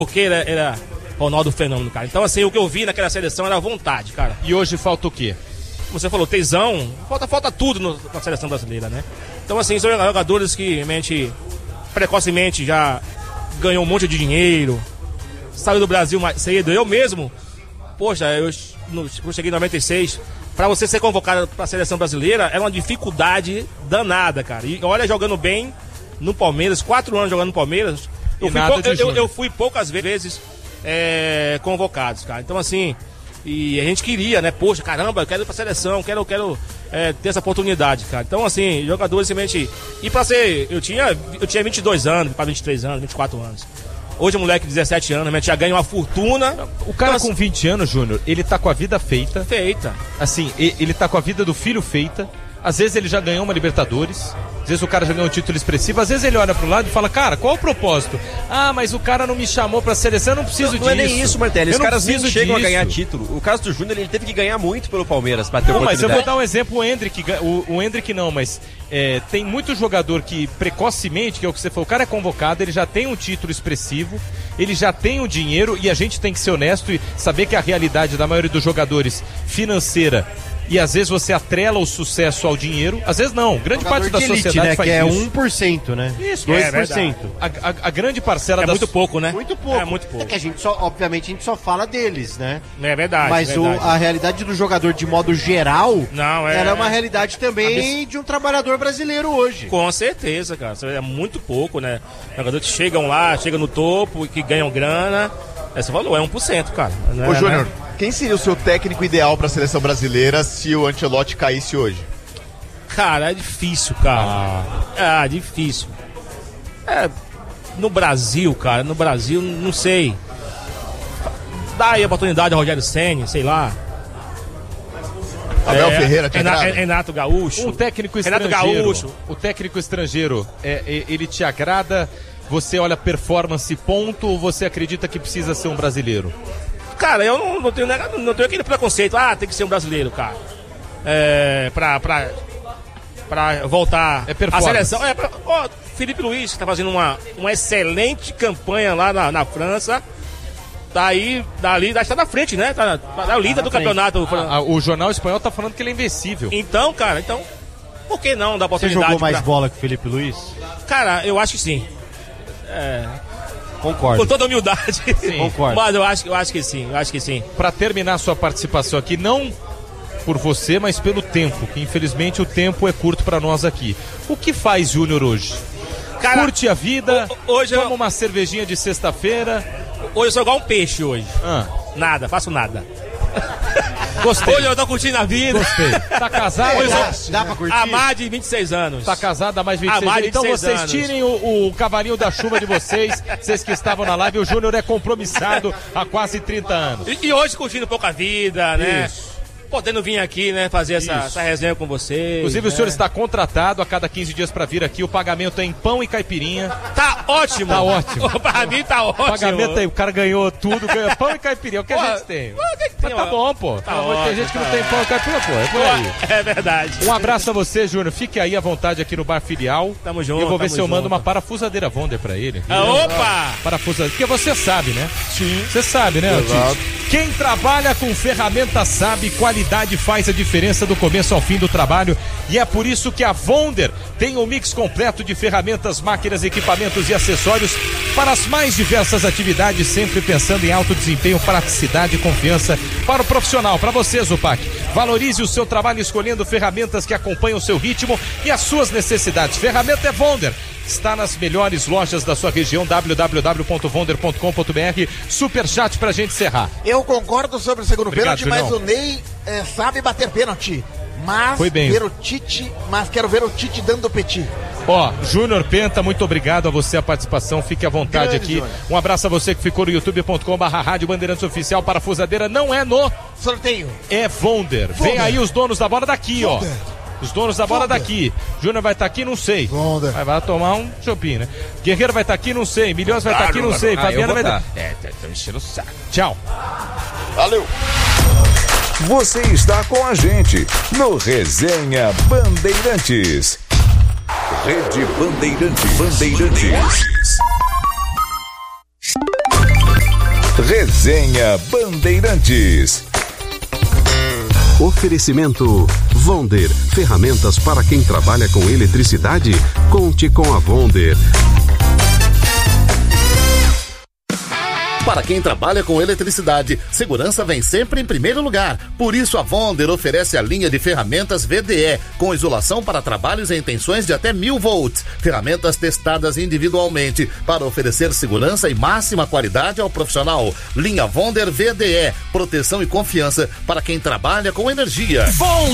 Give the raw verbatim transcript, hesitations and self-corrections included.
Porque era, era Ronaldo Fenômeno, cara. Então, assim, o que eu vi naquela seleção era vontade, cara. E hoje falta o quê? Você falou, tesão, falta, falta tudo no, na seleção brasileira, né? Então, assim, são jogadores que, realmente, precocemente já ganhou um monte de dinheiro, saiu do Brasil mais cedo. Eu mesmo, poxa, eu, no, eu cheguei em noventa e seis, pra você ser convocado pra seleção brasileira, é uma dificuldade danada, cara. E olha, jogando bem no Palmeiras, quatro anos jogando no Palmeiras, eu fui, pou, eu, eu, eu fui poucas vezes é, convocados, cara. Então, assim, e a gente queria, né? Poxa, caramba, eu quero ir pra seleção, quero, quero é, ter essa oportunidade, cara. Então, assim, jogadores simplesmente. E pra ser. Eu tinha, eu tinha vinte e dois anos, pra vinte e três anos, vinte e quatro anos. Hoje, um moleque de dezessete anos, já ganha uma fortuna. O cara então, com vinte anos, Júnior, ele tá com a vida feita. Feita. Assim, ele tá com a vida do filho feita. Às vezes ele já ganhou uma Libertadores. Às vezes o cara já ganhou um título expressivo. Às vezes ele olha pro lado e fala, cara, qual o propósito? Ah, mas o cara não me chamou pra seleção, eu não preciso não, disso. Não é nem isso, Martelli. Os caras nem chegam disso. a ganhar título. O caso do Júnior, ele teve que ganhar muito pelo Palmeiras pra ter não, oportunidade. Mas eu vou dar um exemplo, o Endrick, o, o Endrick não, mas é, tem muito jogador que precocemente, que é o que você falou, o cara é convocado, ele já tem um título expressivo, ele já tem o dinheiro e a gente tem que ser honesto e saber que a realidade da maioria dos jogadores financeira. E às vezes você atrela o sucesso ao dinheiro, às vezes não. Grande parte da elite, sociedade né, faz que é isso. um por cento, né? Isso, dois por é cento. A, a, a grande parcela é da... muito pouco, né? Muito pouco. É muito pouco. É que a gente só, obviamente, a gente só fala deles, né? É verdade. Mas é verdade. O, a realidade do jogador de modo geral, não, é, ela é uma realidade também abs... de um trabalhador brasileiro hoje. Com certeza, cara. É muito pouco, né? Jogadores que chegam lá, chegam no topo, que ganham grana. É, você falou, é um por cento, cara. Não Ô, é, Júnior, né? Quem seria o seu técnico ideal para a seleção brasileira se o Ancelotti caísse hoje? Cara, é difícil, cara. Ah, é difícil. É, no Brasil, cara, no Brasil, não sei. Dá aí a oportunidade ao Rogério Ceni, sei lá. Abel é, Ferreira, te Renato, agrada? Renato Gaúcho. Um técnico Renato estrangeiro. Gaúcho. O técnico estrangeiro, é, é, ele te agrada? Você olha performance ponto ou você acredita que precisa ser um brasileiro? Cara, eu não, não, tenho, não tenho aquele preconceito. Ah, tem que ser um brasileiro, cara. É, pra, pra, pra voltar é à seleção. É, pra, ó, Felipe Luiz está fazendo uma, uma excelente campanha lá na, na França. Daí, dali, está na frente, né? Tá, tá o líder tá do frente. campeonato. Ah, ah, o jornal espanhol tá falando que ele é invencível. Então, cara, então, por que não dar oportunidade? Você jogou mais pra... bola que o Felipe Luiz? Cara, eu acho que sim. É... Concordo. Com toda humildade. Sim. Concordo. Mas eu acho, eu acho que sim, eu acho que sim. Para terminar sua participação aqui, não por você, mas pelo tempo, que infelizmente o tempo é curto para nós aqui. O que faz Júnior hoje? Cara, curte a vida, hoje toma eu... uma cervejinha de sexta-feira. Hoje eu sou igual um peixe hoje. Ah. Nada, faço nada. Gostei. Hoje eu tô curtindo a vida. Gostei. Tá casado? Hoje dá, eu... dá pra curtir? Há mais de vinte e seis anos. Tá casado há mais de vinte e seis anos. Então vocês anos. tirem o, o cavalinho da chuva de vocês, vocês que estavam na live. O Júnior é compromissado há quase trinta anos. E, e hoje curtindo um pouco a vida, né? Isso. Podendo vir aqui, né, fazer essa, essa resenha com vocês. Inclusive, né? o senhor está contratado a cada quinze dias para vir aqui. O pagamento é em pão e caipirinha. Tá ótimo. Tá ótimo. Pra mim tá ótimo. O pagamento aí, o cara ganhou tudo, ganhou pão e caipirinha. O que Pô, a gente tem? o que que Mas tem, tá ó? bom, pô. Tá Tem ótimo, gente que tá não tem pão e caipirinha, pô. É por aí. É verdade. Um abraço a você, Júnior. Fique aí à vontade aqui no Bar Filial. Tamo junto. Eu vou ver tamo se eu mando junto. uma parafusadeira Wonder pra ele. Ah, opa! Parafusadeira. Porque você sabe, né? Sim. Você sabe, né, Exato. Tite? Quem trabalha com ferramenta sabe, qualidade faz a diferença do começo ao fim do trabalho. E é por isso que a Wonder tem um mix completo de ferramentas, máquinas, equipamentos e acessórios para as mais diversas atividades, sempre pensando em alto desempenho, praticidade e confiança para o profissional. Para você, Zupac, valorize o seu trabalho escolhendo ferramentas que acompanham o seu ritmo e as suas necessidades. Ferramenta é Wonder. Está nas melhores lojas da sua região, w w w ponto wonder ponto com ponto b r. Superchat pra gente encerrar. Eu concordo sobre o segundo Obrigado, pênalti, mas Julião. o Ney é, sabe bater pênalti. Mas Foi bem. ver o Tite, mas quero ver o Tite dando petit. Ó, Júnior Penta, muito obrigado a você a participação, fique à vontade Grande, aqui. Júnior. Um abraço a você que ficou no youtube ponto com barra rádio Bandeirantes Oficial. Parafusadeira não é no, Sorteio. é Wonder. Vem aí os donos da bola daqui, ó. Wonder. Os donos da bola Wonder. daqui. Júnior vai estar aqui, não sei. Wonder. Vai, vai tomar um chopinho, né? Guerreiro vai estar aqui, não sei. Milhões vai estar aqui, não sei. Fabiana vai estar. É, tô enchendo o saco. Tchau. Valeu! Você está com a gente no Resenha Bandeirantes. Rede Bandeirantes. Bandeirantes. Resenha Bandeirantes. Oferecimento Vonder, ferramentas para quem trabalha com eletricidade. Conte com a Vonder. Para quem trabalha com eletricidade, segurança vem sempre em primeiro lugar. Por isso, a Vonder oferece a linha de ferramentas V D E, com isolação para trabalhos em tensões de até mil volts. Ferramentas testadas individualmente para oferecer segurança e máxima qualidade ao profissional. Linha Vonder V D E, proteção e confiança para quem trabalha com energia.